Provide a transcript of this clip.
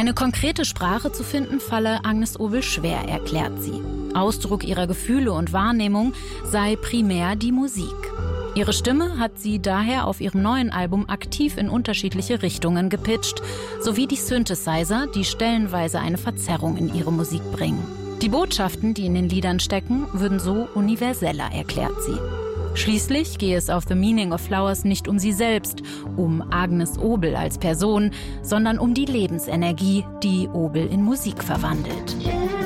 Eine konkrete Sprache zu finden, falle Agnes Obel schwer, erklärt sie. Ausdruck ihrer Gefühle und Wahrnehmung sei primär die Musik. Ihre Stimme hat sie daher auf ihrem neuen Album aktiv in unterschiedliche Richtungen gepitcht, sowie die Synthesizer, die stellenweise eine Verzerrung in ihre Musik bringen. Die Botschaften, die in den Liedern stecken, würden so universeller, erklärt sie. Schließlich gehe es auf The Meaning of Flowers nicht um sie selbst, um Agnes Obel als Person, sondern um die Lebensenergie, die Obel in Musik verwandelt.